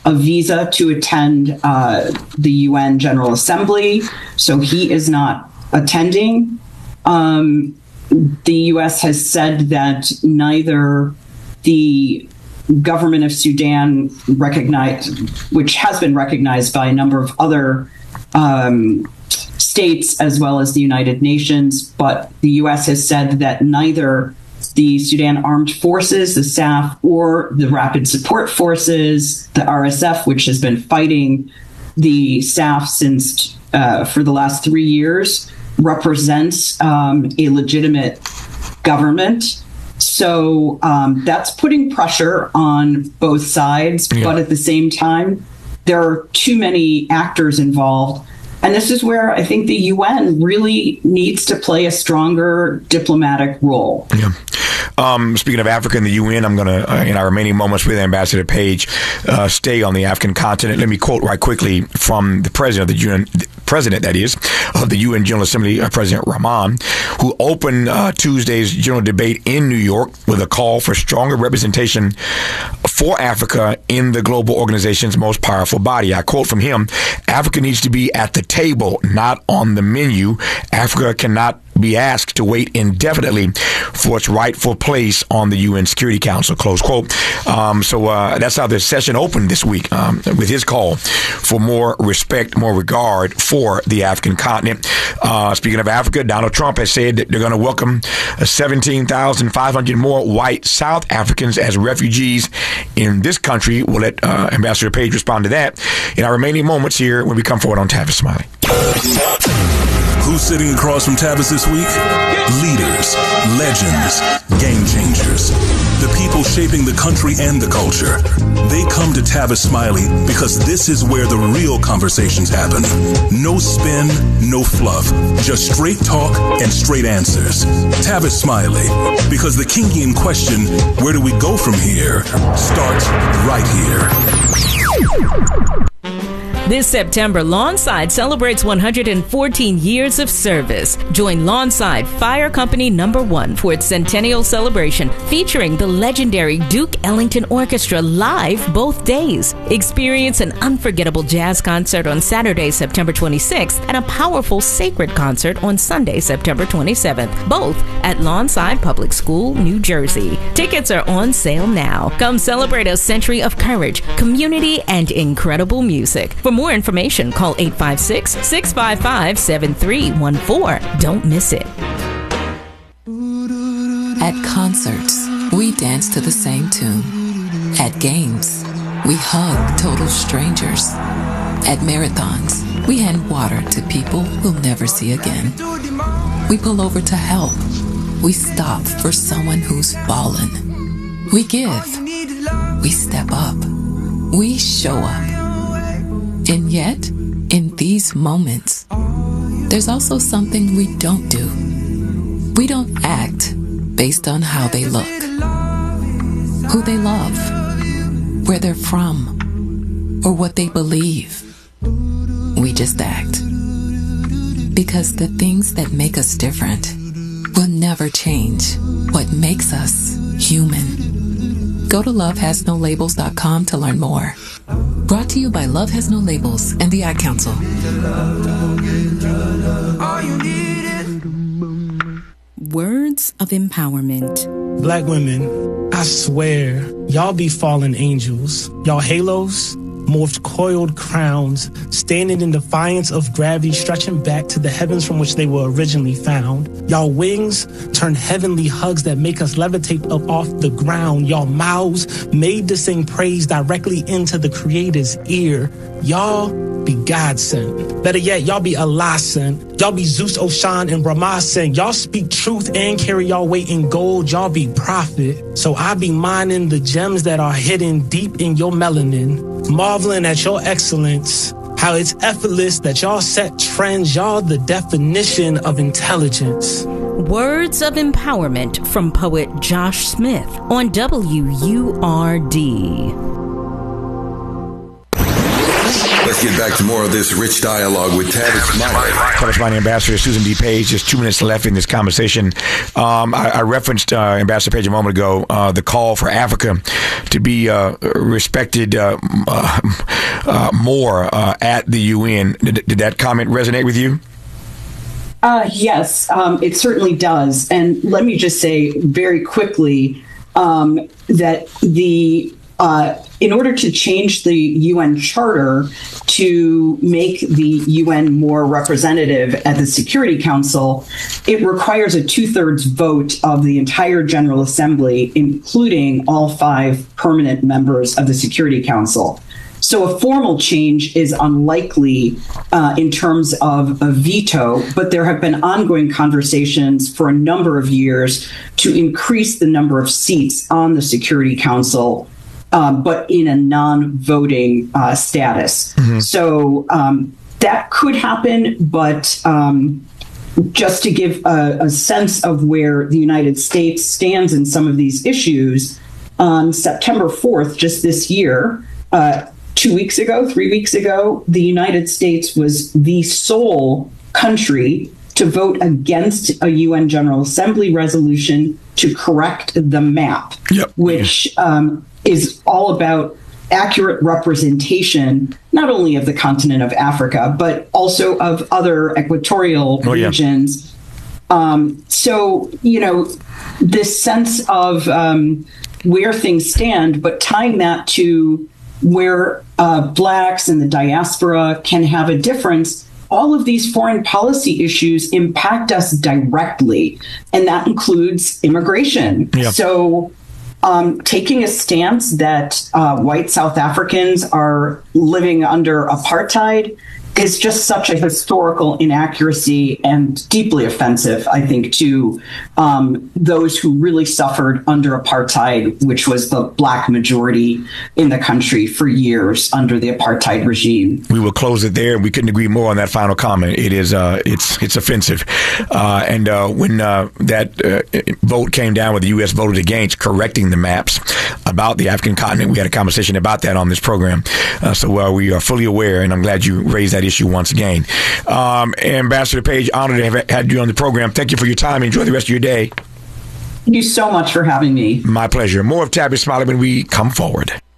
a visa to attend the UN General Assembly, so he is not attending. The U.S. has said that neither the government of Sudan which has been recognized by a number of other states as well as the United Nations, but the U.S. has said that neither the Sudan Armed Forces, the SAF, or the Rapid Support Forces, the RSF, which has been fighting the SAF since for the last 3 years, represents a legitimate government. So that's putting pressure on both sides, but at the same time, there are too many actors involved. And this is where I think the UN really needs to play a stronger diplomatic role. Yeah. Speaking of Africa and the UN, I'm going to, in our remaining moments with Ambassador Page, stay on the African continent. Let me quote right quickly from the president of the UN, of the UN General Assembly, President Rahman, who opened Tuesday's general debate in New York with a call for stronger representation for Africa in the global organization's most powerful body. I quote from him, "Africa needs to be at the table, not on the menu. Africa cannot be asked to wait indefinitely for its rightful place on the UN Security Council," close quote. So that's how the session opened this week, with his call for more respect, more regard for the African continent. Speaking of Africa, Donald Trump has said that they're going to welcome 17,500 more white South Africans as refugees in this country. We'll let Ambassador Page respond to that in our remaining moments here when we come forward on Tavis Smiley. Who's sitting across from Tavis this week? Leaders, legends, game changers. The people shaping the country and the culture. They come to Tavis Smiley because this is where the real conversations happen. No spin, no fluff. Just straight talk and straight answers. Tavis Smiley, because the kinky question, where do we go from here, starts right here. This September, Lawnside celebrates 114 years of service. Join Lawnside Fire Company #1 for its centennial celebration, featuring the legendary Duke Ellington Orchestra live both days. Experience an unforgettable jazz concert on Saturday, September 26th, and a powerful sacred concert on Sunday, September 27th, both at Lawnside Public School, New Jersey. Tickets are on sale now. Come celebrate a century of courage, community, and incredible music. For more information, call 856-655-7314. Don't miss it. At concerts, we dance to the same tune. At games, we hug total strangers. At marathons, we hand water to people we'll never see again. We pull over to help. We stop for someone who's fallen. We give. We step up. We show up. And yet, in these moments, there's also something we don't do. We don't act based on how they look, who they love, where they're from, or what they believe. We just act. Because the things that make us different will never change what makes us human. Go to lovehasnolabels.com to learn more. Brought to you by Love Has No Labels and the Ad Council. Words of empowerment. Black women, I swear, y'all be fallen angels. Y'all halos, morphed coiled crowns, standing in defiance of gravity, stretching back to the heavens from which they were originally found. Y'all wings turn heavenly hugs that make us levitate up off the ground. Y'all mouths made to sing praise directly into the Creator's ear. Y'all be God sent. Better yet, y'all be Allah sent. Y'all be Zeus, Oshan, and Brahma sent. Y'all speak truth and carry y'all weight in gold. Y'all be prophet. So I be mining the gems that are hidden deep in your melanin, marveling at your excellence, how it's effortless that y'all set trends. Y'all the definition of intelligence. Words of empowerment from poet Josh Smith on WURD. let's get back to more of this rich dialogue with Tavis Smiley. Tavis Smiley, Ambassador Susan D. Page. Just 2 minutes left in this conversation. I referenced Ambassador Page a moment ago, the call for Africa to be respected more at the UN. Did that comment resonate with you? Yes, it certainly does. And let me just say very quickly that in order to change the UN Charter to make the UN more representative at the Security Council, it requires a 2/3 vote of the entire General Assembly, including all 5 permanent members of the Security Council. So a formal change is unlikely in terms of a veto, but there have been ongoing conversations for a number of years to increase the number of seats on the Security Council, but in a non-voting status. Mm-hmm. So that could happen, but just to give a sense of where the United States stands in some of these issues, on September 4th, just this year, 3 weeks ago, the United States was the sole country to vote against a UN General Assembly resolution to correct the map, which is all about accurate representation, not only of the continent of Africa, but also of other equatorial regions. So, this sense of where things stand, but tying that to where Blacks and the diaspora can have a difference. All of these foreign policy issues impact us directly, and that includes immigration. Yep. So taking a stance that white South Africans are living under apartheid is just such a historical inaccuracy and deeply offensive, I think, to those who really suffered under apartheid, which was the Black majority in the country for years under the apartheid regime. We will close it there. We couldn't agree more on that final comment. It is it's offensive. And when that vote came down, where the U.S. voted against correcting the maps about the African continent, we had a conversation about that on this program. So we are fully aware, and I'm glad you raised that issue once again. Ambassador Page, honored to have had you on the program. Thank you for your time. Enjoy the rest of your day. Thank you so much for having me. My pleasure. More of Tavis Smiley when we come forward.